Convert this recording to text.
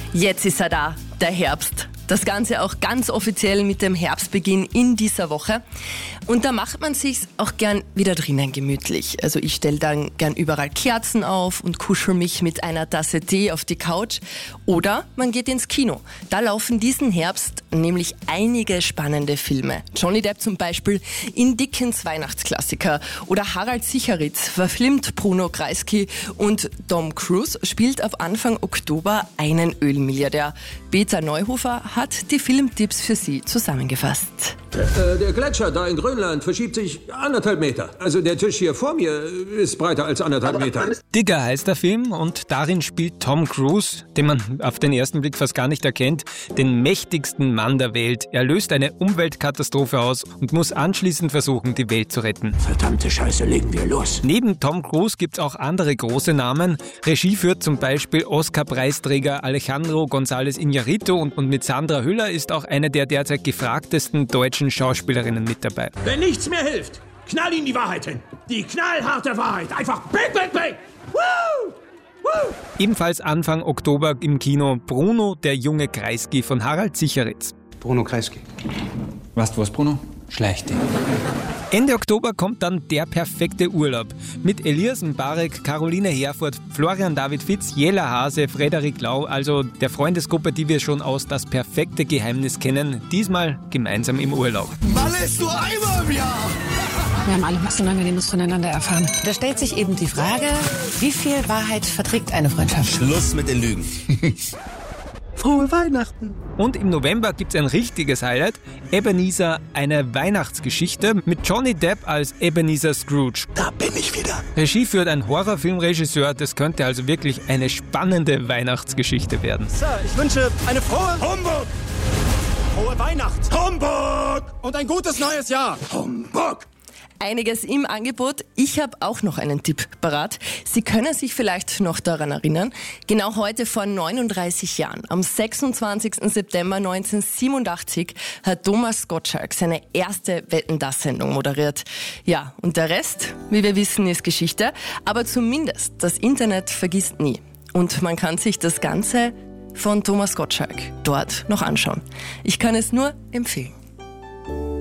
Jetzt ist er da, der Herbst. Das Ganze auch ganz offiziell mit dem Herbstbeginn in dieser Woche. Und da macht man sich's auch gern wieder drinnen gemütlich. Also ich stelle dann gern überall Kerzen auf und kuschel mich mit einer Tasse Tee auf die Couch. Oder man geht ins Kino. Da laufen diesen Herbst nämlich einige spannende Filme. Johnny Depp zum Beispiel in Dickens Weihnachtsklassiker. Oder Harald Sicheritz verfilmt Bruno Kreisky. Und Tom Cruise spielt ab Anfang Oktober einen Ölmilliardär. Peter Neuhofer hat die Filmtipps für Sie zusammengefasst. Der Gletscher da in Grönland verschiebt sich 1,5 Meter. Also der Tisch hier vor mir ist breiter als 1,5 Meter. Digger heißt der Film und darin spielt Tom Cruise, den man auf den ersten Blick fast gar nicht erkennt, den mächtigsten Mann der Welt. Er löst eine Umweltkatastrophe aus und muss anschließend versuchen, die Welt zu retten. Verdammte Scheiße, legen wir los. Neben Tom Cruise gibt's auch andere große Namen. Regie führt zum Beispiel Oscar-Preisträger Alejandro González Iñárritu und mit Sandra Hüller ist auch eine der derzeit gefragtesten deutschen Schauspielerinnen mit dabei. Wenn nichts mehr hilft, knall ihm die Wahrheit hin. Die knallharte Wahrheit. Einfach bang, bang, bang. Woo! Woo! Ebenfalls Anfang Oktober im Kino Bruno, der junge Kreisky von Harald Sicheritz. Bruno Kreisky. Weißt du was, Bruno? Schleich dich. Ende Oktober kommt dann der perfekte Urlaub. Mit Elias Mbarek, Caroline Herfurth, Florian David Fitz, Jella Hase, Frederik Lau, also der Freundesgruppe, die wir schon aus Das perfekte Geheimnis kennen, diesmal gemeinsam im Urlaub. Wann ist nur einmal im Jahr? Wir haben alle was Unangenehmes voneinander erfahren. Da stellt sich eben die Frage, wie viel Wahrheit verträgt eine Freundschaft? Schluss mit den Lügen. Frohe Weihnachten! Und im November gibt's ein richtiges Highlight. Ebenezer, eine Weihnachtsgeschichte mit Johnny Depp als Ebenezer Scrooge. Da bin ich wieder. Regie führt ein Horrorfilmregisseur. Das könnte also wirklich eine spannende Weihnachtsgeschichte werden. Sir, ich wünsche eine frohe Humbug! Frohe Weihnacht Humbug! und ein gutes neues Jahr. Humbug! Einiges im Angebot. Ich habe auch noch einen Tipp parat. Sie können sich vielleicht noch daran erinnern. Genau heute vor 39 Jahren, am 26. September 1987, hat Thomas Gottschalk seine erste Wetten-dass-Sendung moderiert. Ja, und der Rest, wie wir wissen, ist Geschichte. Aber zumindest das Internet vergisst nie. Und man kann sich das Ganze von Thomas Gottschalk dort noch anschauen. Ich kann es nur empfehlen.